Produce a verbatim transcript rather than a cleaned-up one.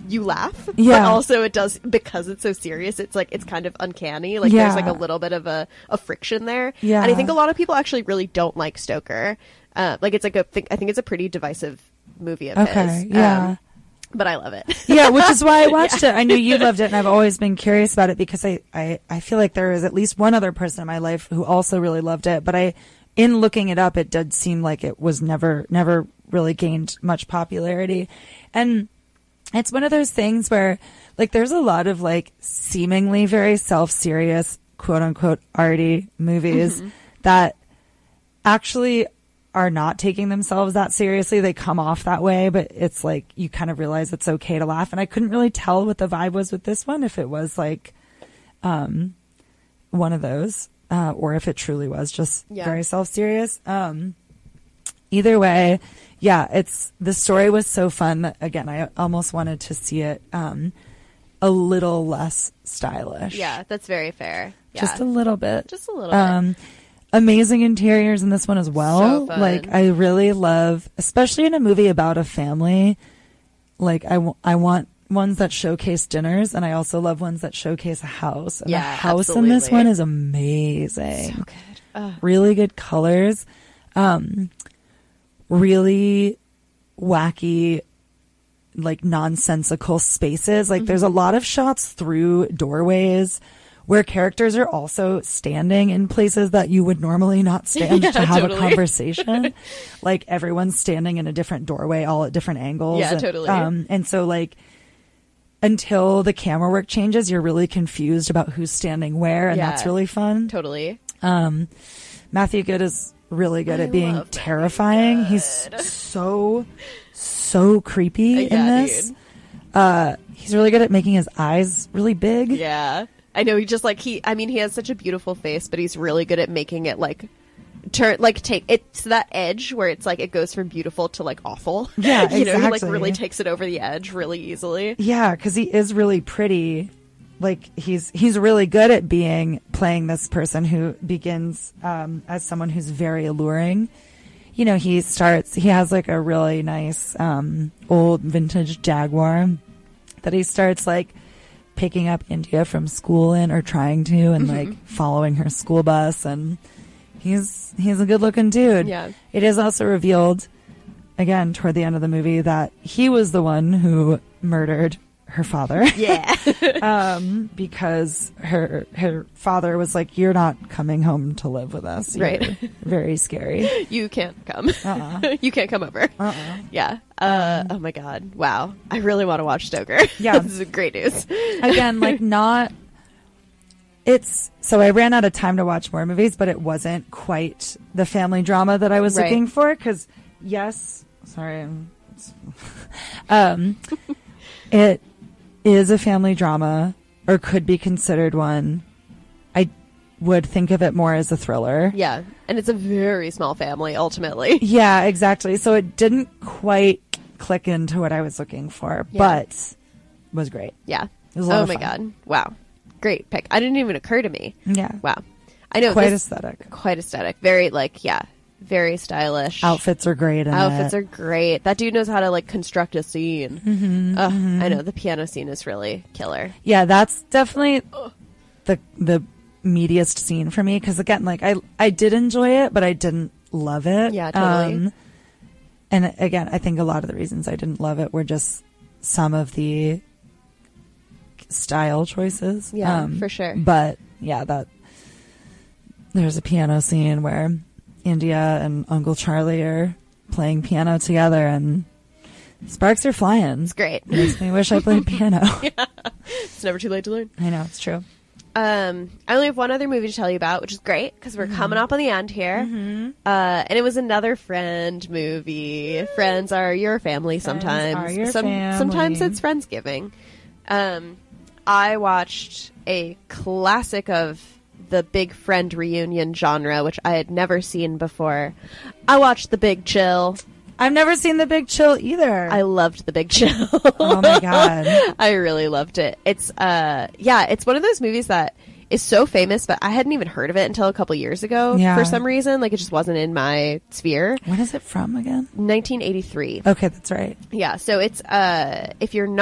you laugh, yeah. but also it does, because it's so serious, it's like, it's kind of uncanny. Like, yeah. there's like a little bit of a, a friction there. Yeah. And I think a lot of people actually really don't like Stoker. Uh, like, it's like a, I think it's a pretty divisive movie of okay, his. yeah. Um, but I love it. Yeah, which is why I watched yeah. it. I knew you loved it, and I've always been curious about it because I, I, I feel like there is at least one other person in my life who also really loved it. But I, in looking it up, it did seem like it was never, never really gained much popularity. And it's one of those things where, like, there's a lot of, like, seemingly very self-serious, quote-unquote, arty movies mm-hmm. that actually are not taking themselves that seriously. They come off that way, but it's, like, you kind of realize it's okay to laugh. And I couldn't really tell what the vibe was with this one, if it was, like, um, one of those, uh, or if it truly was just yeah. very self-serious. Um, either way... Yeah, it's the story was so fun that, again, I almost wanted to see it um, a little less stylish. Yeah, that's very fair. Yeah. Just a little bit. Just a little um, bit. Amazing interiors in this one as well. So fun. Like, I really love, especially in a movie about a family, like, I, w- I want ones that showcase dinners, and I also love ones that showcase a house. And yeah, the house absolutely. in this one is amazing. So good. Ugh. Really good colors. Um... really wacky, like nonsensical spaces. Like mm-hmm. there's a lot of shots through doorways where characters are also standing in places that you would normally not stand yeah, to have totally. a conversation. Like everyone's standing in a different doorway, all at different angles. Yeah, and, totally. Um, and so like until the camera work changes, you're really confused about who's standing where, and yeah, that's really fun. Totally. Um, Matthew Good is really good I at being love terrifying. He's so, so creepy uh, yeah, in this. Dude. Uh, he's really good at making his eyes really big. Yeah. I know, he just like, he, I mean, he has such a beautiful face, but he's really good at making it like, turn, like take, it's that edge where it's like, it goes from beautiful to like awful. Yeah, you exactly. know, he like really takes it over the edge really easily. Yeah, because he is really pretty. Like he's he's really good at being playing this person who begins um, as someone who's very alluring. You know, he starts. He has like a really nice um, old vintage Jaguar that he starts like picking up India from school in, or trying to, and mm-hmm. like following her school bus. And he's he's a good looking dude. Yeah. It is also revealed again toward the end of the movie that he was the one who murdered her father. Yeah. um, because her her father was like, "You're not coming home to live with us. You're right. Very scary. You can't come. Uh-uh. You can't come over." Uh-uh. Yeah. Uh, um, oh my God. Wow. I really want to watch Stoker. Yeah. This is great news. Again, like not. It's so I ran out of time to watch more movies, but it wasn't quite the family drama that I was right. looking for. Because yes, sorry, I'm, um, it. is a family drama, or could be considered one. I would think of it more as a thriller. Yeah, and it's a very small family, ultimately. Yeah, exactly. So it didn't quite click into what I was looking for, yeah. but was great. Yeah. It was a lot oh of my fun. God. Wow. Great pick. I didn't even occur to me. Yeah. Wow. I know. Quite this, aesthetic. Quite aesthetic. Very, like, yeah. Very stylish. Outfits are great. In Outfits it. are great. That dude knows how to like construct a scene. Mm-hmm, Ugh, mm-hmm. I know the piano scene is really killer. Yeah, that's definitely the the meatiest scene for me. Because again, like I I did enjoy it, but I didn't love it. Yeah, totally. Um, and again, I think a lot of the reasons I didn't love it were just some of the style choices. Yeah, um, for sure. But yeah, that there's a piano scene where India and Uncle Charlie are playing piano together, and sparks are flying. It's great. It makes me wish I played piano. Yeah. It's never too late to learn. I know, it's true. Um, I only have one other movie to tell you about, which is great because we're mm-hmm. coming up on the end here. Mm-hmm. Uh, and it was another Friend movie. Friends are your family sometimes. Friends are your Some, family. Sometimes it's Friendsgiving. Um, I watched a classic of the big Friend reunion genre, which I had never seen before. I watched The Big Chill. I've never seen The Big Chill either. I loved The Big Chill. Oh my God. I really loved it. It's, uh, yeah, it's one of those movies that is so famous, but I hadn't even heard of it until a couple years ago yeah. for some reason. Like, it just wasn't in my sphere. When is it from again? nineteen eighty-three. Okay, that's right. Yeah, so it's, uh, if you're not